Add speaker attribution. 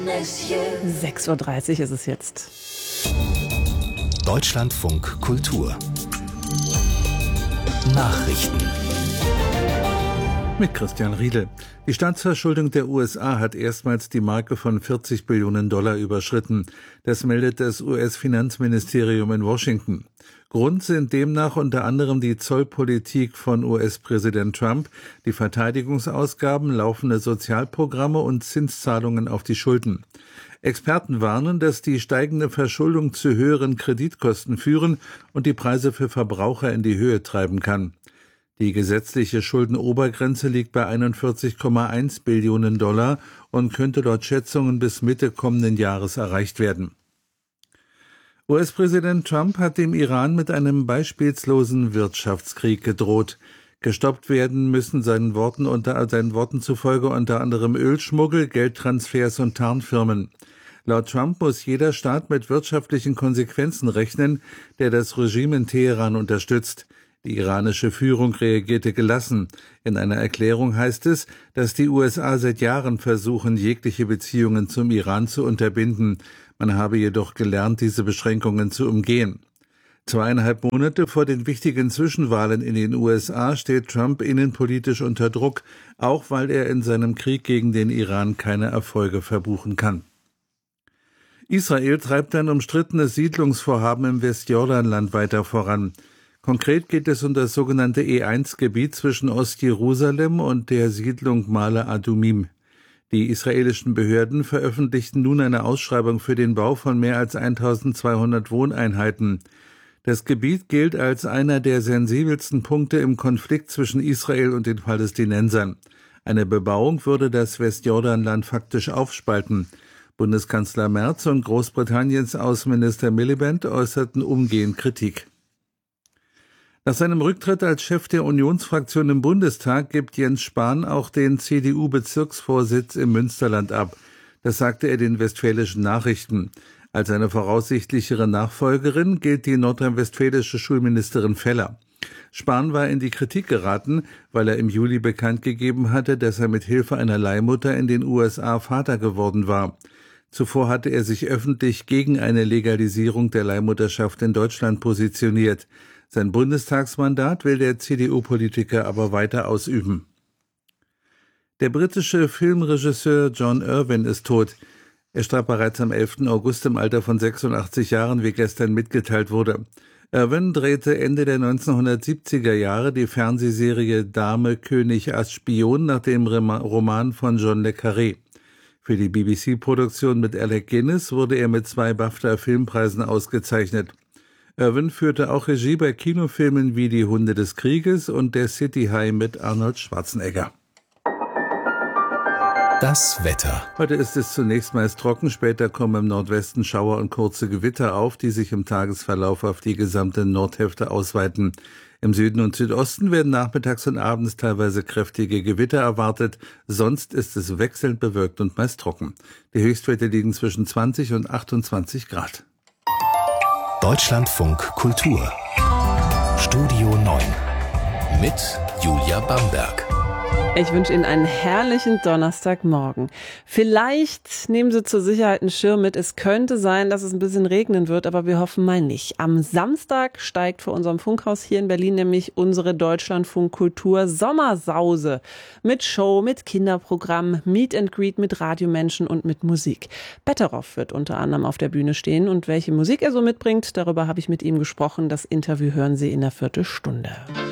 Speaker 1: 6:30 Uhr ist es jetzt.
Speaker 2: Deutschlandfunk Kultur Nachrichten
Speaker 3: mit Christian Riedel. Die Staatsverschuldung der USA hat erstmals die Marke von $40 Billionen überschritten. Das meldet das US-Finanzministerium in Washington. Grund sind demnach unter anderem die Zollpolitik von US-Präsident Trump, die Verteidigungsausgaben, laufende Sozialprogramme und Zinszahlungen auf die Schulden. Experten warnen, dass die steigende Verschuldung zu höheren Kreditkosten führen und die Preise für Verbraucher in die Höhe treiben kann. Die gesetzliche Schuldenobergrenze liegt bei $41,1 Billionen und könnte laut Schätzungen bis Mitte kommenden Jahres erreicht werden. US-Präsident Trump hat dem Iran mit einem beispielslosen Wirtschaftskrieg gedroht. Gestoppt werden müssen seinen Worten zufolge unter anderem Ölschmuggel, Geldtransfers und Tarnfirmen. Laut Trump muss jeder Staat mit wirtschaftlichen Konsequenzen rechnen, der das Regime in Teheran unterstützt. Die iranische Führung reagierte gelassen. In einer Erklärung heißt es, dass die USA seit Jahren versuchen, jegliche Beziehungen zum Iran zu unterbinden. Man habe jedoch gelernt, diese Beschränkungen zu umgehen. 2,5 Monate vor den wichtigen Zwischenwahlen in den USA steht Trump innenpolitisch unter Druck, auch weil er in seinem Krieg gegen den Iran keine Erfolge verbuchen kann. Israel treibt ein umstrittenes Siedlungsvorhaben im Westjordanland weiter voran. Konkret geht es um das sogenannte E1-Gebiet zwischen Ostjerusalem und der Siedlung Male Adumim. Die israelischen Behörden veröffentlichten nun eine Ausschreibung für den Bau von mehr als 1200 Wohneinheiten. Das Gebiet gilt als einer der sensibelsten Punkte im Konflikt zwischen Israel und den Palästinensern. Eine Bebauung würde das Westjordanland faktisch aufspalten. Bundeskanzler Merz und Großbritanniens Außenminister Miliband äußerten umgehend Kritik. Nach seinem Rücktritt als Chef der Unionsfraktion im Bundestag gibt Jens Spahn auch den CDU-Bezirksvorsitz im Münsterland ab. Das sagte er den Westfälischen Nachrichten. Als eine voraussichtlichere Nachfolgerin gilt die nordrhein-westfälische Schulministerin Feller. Spahn war in die Kritik geraten, weil er im Juli bekannt gegeben hatte, dass er mit Hilfe einer Leihmutter in den USA Vater geworden war. Zuvor hatte er sich öffentlich gegen eine Legalisierung der Leihmutterschaft in Deutschland positioniert. Sein Bundestagsmandat will der CDU-Politiker aber weiter ausüben. Der britische Filmregisseur John Irwin ist tot. Er starb bereits am 11. August im Alter von 86 Jahren, wie gestern mitgeteilt wurde. Irwin drehte Ende der 1970er Jahre die Fernsehserie Dame, König, Ass, Spion nach dem Roman von John le Carré. Für die BBC-Produktion mit Alec Guinness wurde er mit 2 BAFTA-Filmpreisen ausgezeichnet. Irwin führte auch Regie bei Kinofilmen wie Die Hunde des Krieges und Der City High mit Arnold Schwarzenegger.
Speaker 2: Das Wetter.
Speaker 3: Heute ist es zunächst meist trocken, später kommen im Nordwesten Schauer und kurze Gewitter auf, die sich im Tagesverlauf auf die gesamte Nordhälfte ausweiten. Im Süden und Südosten werden nachmittags und abends teilweise kräftige Gewitter erwartet, sonst ist es wechselnd bewölkt und meist trocken. Die Höchstwerte liegen zwischen 20 und 28 Grad.
Speaker 2: Deutschlandfunk Kultur Studio 9 mit Julia Bamberg.
Speaker 1: Ich wünsche Ihnen einen herrlichen Donnerstagmorgen. Vielleicht nehmen Sie zur Sicherheit einen Schirm mit. Es könnte sein, dass es ein bisschen regnen wird, aber wir hoffen mal nicht. Am Samstag steigt vor unserem Funkhaus hier in Berlin nämlich unsere Deutschlandfunk-Kultur Sommersause. Mit Show, mit Kinderprogramm, Meet and Greet mit Radiomenschen und mit Musik. Betteroff wird unter anderem auf der Bühne stehen und welche Musik er so mitbringt, darüber habe ich mit ihm gesprochen. Das Interview hören Sie in der Viertelstunde.